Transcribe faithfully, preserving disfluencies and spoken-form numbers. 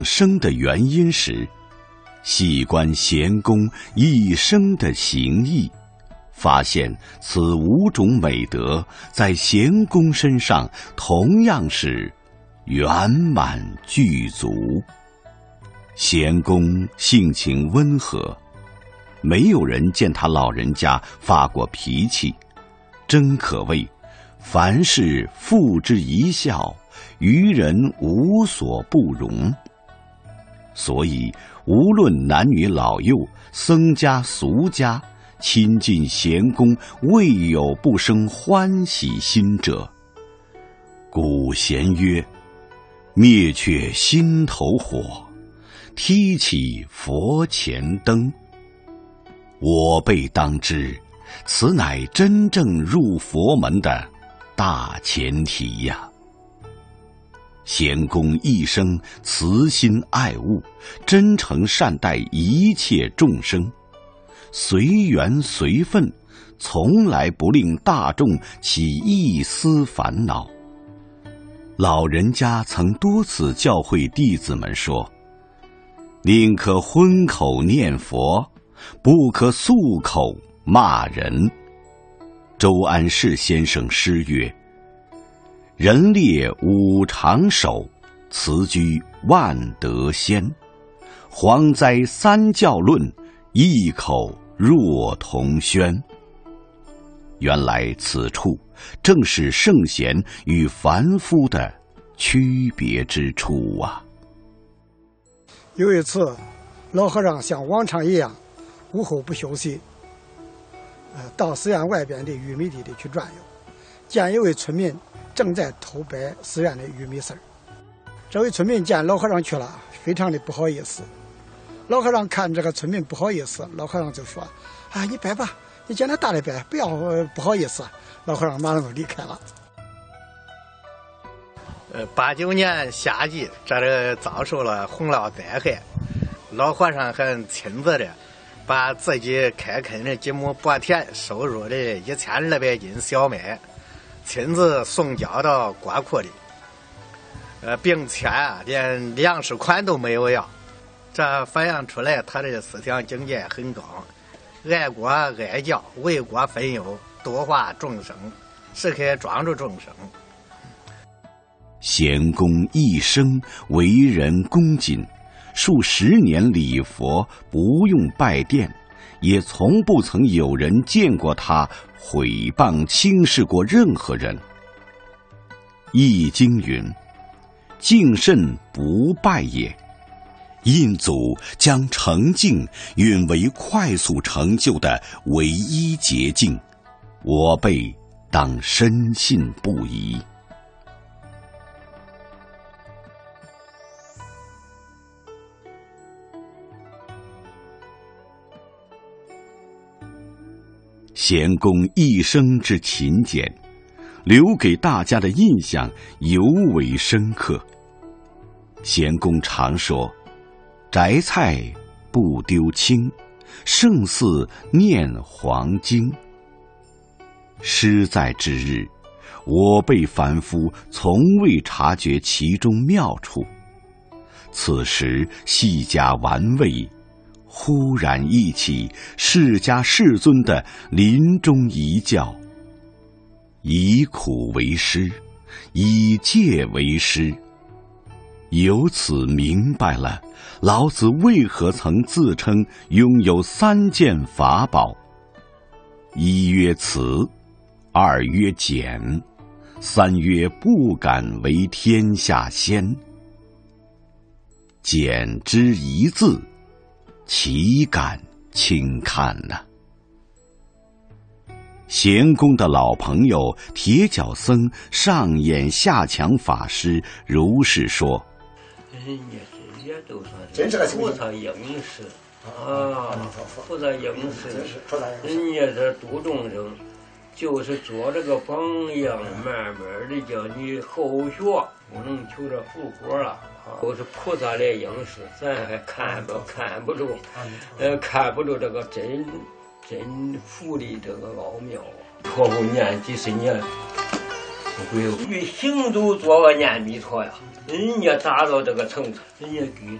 生的原因时，细观贤公一生的行义，发现此五种美德在贤公身上同样是圆满具足。贤公性情温和，没有人见他老人家发过脾气，真可谓凡事付之一笑，于人无所不容。所以无论男女老幼，僧家俗家，亲近贤公，未有不生欢喜心者。古贤曰：灭却心头火，提起佛前灯。我辈当知，此乃真正入佛门的大前提呀。贤公一生慈心爱物，真诚善待一切众生，随缘随分，从来不令大众起一丝烦恼。老人家曾多次教诲弟子们说：宁可荤口念佛，不可素口骂人。周安世先生诗曰：人列五常守，辞居万德先。蝗灾三教论，异口若同宣。原来此处正是圣贤与凡夫的区别之处啊。 有一次，老和尚像往常一样，午后不休息，呃，到寺院外边的玉米地里去转悠，见一位村民正在偷掰寺院的玉米丝儿。这位村民见老和尚去了，非常的不好意思。老和尚看这个村民不好意思，老和尚就说：啊，你掰吧，你见他大的掰，不要、呃、不好意思。老和尚马上就离开了。 呃，八九年夏季，这里遭受了洪涝灾害，老和尚还亲自的把自己开垦的几亩薄田收入的一千二百斤小麦，亲自送交到国库里，呃，并且啊，连粮食款都没有要。这反映出来他的思想境界很高，爱国爱教，为国分忧，度化众生，时刻庄助众生。 贤公一生为人恭谨，数十年礼佛，不用拜殿，也从不曾有人见过他毁谤轻视过任何人。易经云：敬慎不败也。印祖将诚敬允为快速成就的唯一捷径，我辈当深信不疑。贤公一生之勤俭，留给大家的印象尤为深刻。贤公常说：摘菜不丢青，胜似念黄经。诗在之日，我辈凡夫从未察觉其中妙处，此时细加玩味，忽然忆起释迦世尊的临终遗教：以苦为师，以戒为师。由此明白了老子为何曾自称拥有三件法宝：一曰慈，二曰俭，三曰不敢为天下先。俭之一字，岂敢轻看呢、啊？贤公的老朋友铁脚僧上演下强法师如是说： 人家这些都算是菩萨应时啊，菩萨应时，人家这度众生，就是做这个榜样，慢慢的叫你后学，不能求这复果了。都是菩萨来应时，咱还看不看不住，呃，看不住这个真真佛的这个奥妙，托付念几十年， 不会，与行走做个念弥陀呀，人家达到这个程度，人家给